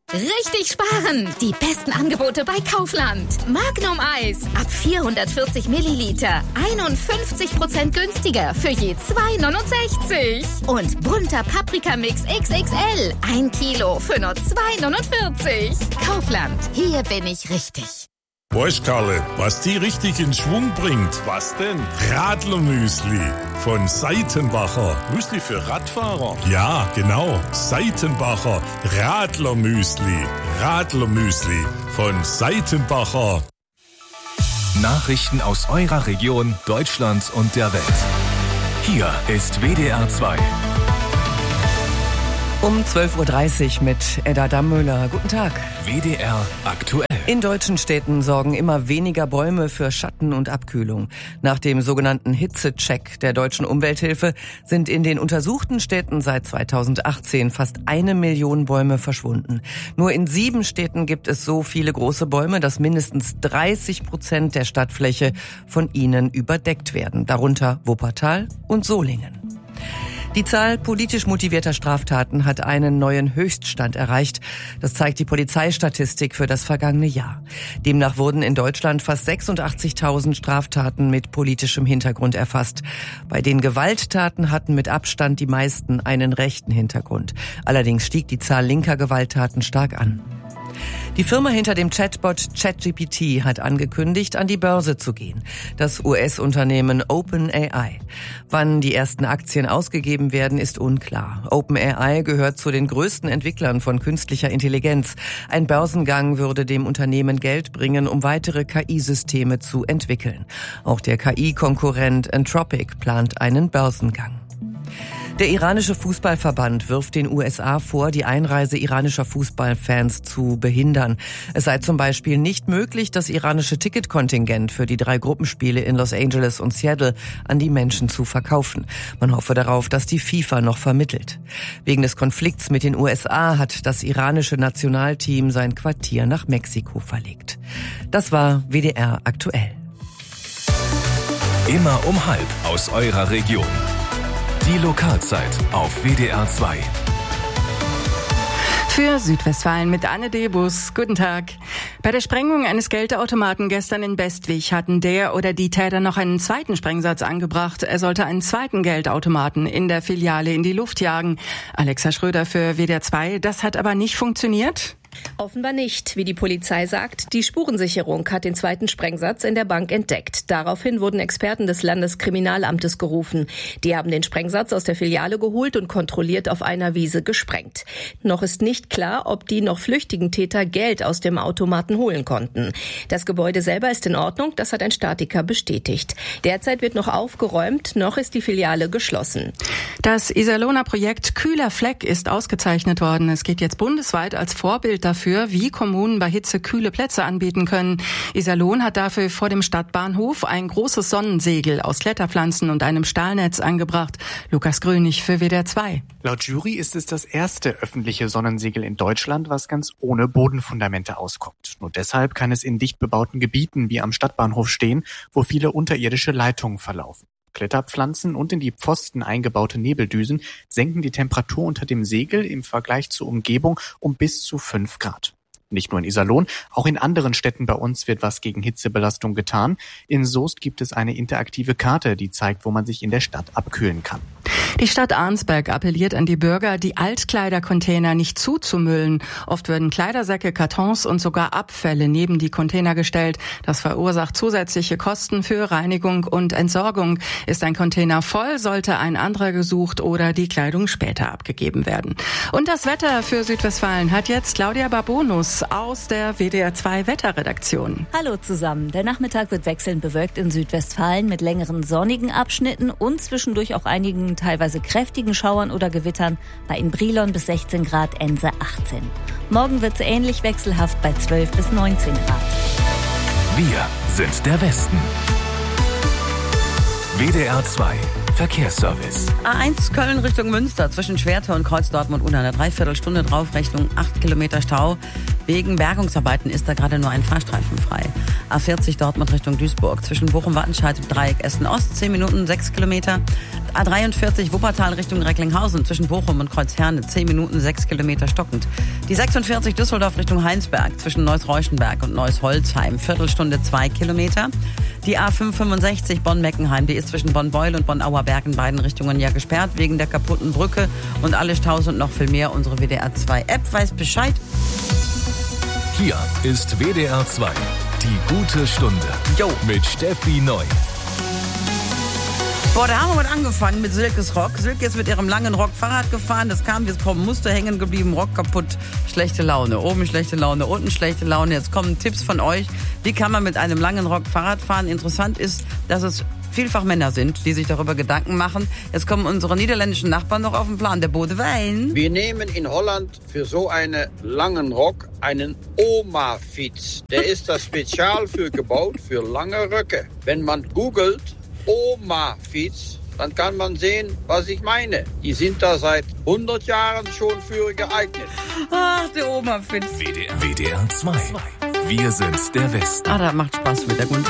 Richtig sparen! Die besten Angebote bei Kaufland. Magnum Eis ab 440 Milliliter. 51% günstiger für je 2,69. Und bunter Paprikamix XXL. 1 Kilo für nur 2,49. Kaufland. Hier bin ich richtig. Weißt Karle, was die richtig in Schwung bringt? Was denn? Radlermüsli von Seitenbacher. Müsli für Radfahrer? Ja, genau. Seitenbacher Radlermüsli. Radlermüsli von Seitenbacher. Nachrichten aus eurer Region, Deutschland und der Welt. Hier ist WDR 2. Um 12.30 Uhr mit Edda Dammöller. Guten Tag. WDR aktuell. In deutschen Städten sorgen immer weniger Bäume für Schatten und Abkühlung. Nach dem sogenannten Hitzecheck der Deutschen Umwelthilfe sind in den untersuchten Städten seit 2018 fast 1 Million Bäume verschwunden. Nur in 7 Städten gibt es so viele große Bäume, dass mindestens 30% der Stadtfläche von ihnen überdeckt werden. Darunter Wuppertal und Solingen. Die Zahl politisch motivierter Straftaten hat einen neuen Höchststand erreicht. Das zeigt die Polizeistatistik für das vergangene Jahr. Demnach wurden in Deutschland fast 86.000 Straftaten mit politischem Hintergrund erfasst. Bei den Gewalttaten hatten mit Abstand die meisten einen rechten Hintergrund. Allerdings stieg die Zahl linker Gewalttaten stark an. Die Firma hinter dem Chatbot ChatGPT hat angekündigt, an die Börse zu gehen. Das US-Unternehmen OpenAI. Wann die ersten Aktien ausgegeben werden, ist unklar. OpenAI gehört zu den größten Entwicklern von künstlicher Intelligenz. Ein Börsengang würde dem Unternehmen Geld bringen, um weitere KI-Systeme zu entwickeln. Auch der KI-Konkurrent Anthropic plant einen Börsengang. Der iranische Fußballverband wirft den USA vor, die Einreise iranischer Fußballfans zu behindern. Es sei zum Beispiel nicht möglich, das iranische Ticketkontingent für die 3 Gruppenspiele in Los Angeles und Seattle an die Menschen zu verkaufen. Man hoffe darauf, dass die FIFA noch vermittelt. Wegen des Konflikts mit den USA hat das iranische Nationalteam sein Quartier nach Mexiko verlegt. Das war WDR aktuell. Immer um 12:30 aus eurer Region. Die Lokalzeit auf WDR 2. Für Südwestfalen mit Anne Debus. Guten Tag. Bei der Sprengung eines Geldautomaten gestern in Bestwig hatten der oder die Täter noch einen zweiten Sprengsatz angebracht. Er sollte einen zweiten Geldautomaten in der Filiale in die Luft jagen. Alexa Schröder für WDR 2. Das hat aber nicht funktioniert? Offenbar nicht, wie die Polizei sagt. Die Spurensicherung hat den zweiten Sprengsatz in der Bank entdeckt. Daraufhin wurden Experten des Landeskriminalamtes gerufen. Die haben den Sprengsatz aus der Filiale geholt und kontrolliert auf einer Wiese gesprengt. Noch ist nicht klar, ob die noch flüchtigen Täter Geld aus dem Automaten holen konnten. Das Gebäude selber ist in Ordnung, das hat ein Statiker bestätigt. Derzeit wird noch aufgeräumt, noch ist die Filiale geschlossen. Das Iserlohner Projekt Kühler Fleck ist ausgezeichnet worden. Es geht jetzt bundesweit als Vorbild dafür, wie Kommunen bei Hitze kühle Plätze anbieten können. Iserlohn hat dafür vor dem Stadtbahnhof ein großes Sonnensegel aus Kletterpflanzen und einem Stahlnetz angebracht. Lukas Grönig für WDR 2. Laut Jury ist es das erste öffentliche Sonnensegel in Deutschland, was ganz ohne Bodenfundamente auskommt. Nur deshalb kann es in dicht bebauten Gebieten wie am Stadtbahnhof stehen, wo viele unterirdische Leitungen verlaufen. Kletterpflanzen und in die Pfosten eingebaute Nebeldüsen senken die Temperatur unter dem Segel im Vergleich zur Umgebung um bis zu 5 Grad. Nicht nur in Iserlohn, auch in anderen Städten bei uns wird was gegen Hitzebelastung getan. In Soest gibt es eine interaktive Karte, die zeigt, wo man sich in der Stadt abkühlen kann. Die Stadt Arnsberg appelliert an die Bürger, die Altkleidercontainer nicht zuzumüllen. Oft werden Kleidersäcke, Kartons und sogar Abfälle neben die Container gestellt. Das verursacht zusätzliche Kosten für Reinigung und Entsorgung. Ist ein Container voll, sollte ein anderer gesucht oder die Kleidung später abgegeben werden. Und das Wetter für Südwestfalen hat jetzt Claudia Barbonus aus der WDR 2 Wetterredaktion. Hallo zusammen. Der Nachmittag wird wechselnd bewölkt in Südwestfalen mit längeren sonnigen Abschnitten und zwischendurch auch einigen teilweise kräftigen Schauern oder Gewittern. Bei in Brilon bis 16 Grad, Ense 18. Morgen wird es ähnlich wechselhaft bei 12 bis 19 Grad. Wir sind der Westen. WDR 2 Verkehrsservice. A1 Köln Richtung Münster zwischen Schwertau und Kreuz Dortmund unter einer Dreiviertelstunde Draufrechnung 8 Kilometer Stau. Wegen Bergungsarbeiten ist da gerade nur ein Fahrstreifen frei. A40 Dortmund Richtung Duisburg. Zwischen Bochum-Wattenscheid und Dreieck Essen-Ost. 10 Minuten, 6 Kilometer. A43 Wuppertal Richtung Recklinghausen. Zwischen Bochum und Kreuzherne. 10 Minuten, 6 Kilometer stockend. Die 46 Düsseldorf Richtung Heinsberg. Zwischen Neuss-Reuschenberg und Neuss-Holzheim. Viertelstunde, 2 Kilometer. Die A565 Bonn-Meckenheim, die ist zwischen Bonn-Beul und Bonn-Auerberg in beiden Richtungen ja gesperrt wegen der kaputten Brücke. Und alle Staus und noch viel mehr. Unsere WDR 2 App weiß Bescheid. Hier ist WDR 2, die gute Stunde. Jo. Mit Steffi Neu. Boah, da haben wir mit angefangen mit Silkes Rock. Silke ist mit ihrem langen Rock Fahrrad gefahren. Das kam, wie es kommen musste, hängen geblieben, Rock kaputt, schlechte Laune. Oben schlechte Laune, unten schlechte Laune. Jetzt kommen Tipps von euch. Wie kann man mit einem langen Rock Fahrrad fahren? Interessant ist, dass es vielfach Männer sind, die sich darüber Gedanken machen. Jetzt kommen unsere niederländischen Nachbarn noch auf den Plan, der Bodewein. Wir nehmen in Holland für so einen langen Rock einen Oma-Fiets. Der ist da spezial für gebaut, für lange Röcke. Wenn man googelt, Oma-Fiets, dann kann man sehen, was ich meine. Die sind da seit 100 Jahren schon für geeignet. Ach, der Oma-Fiets. WDR 2. Wir sind der Westen. Ah, das macht Spaß mit der guten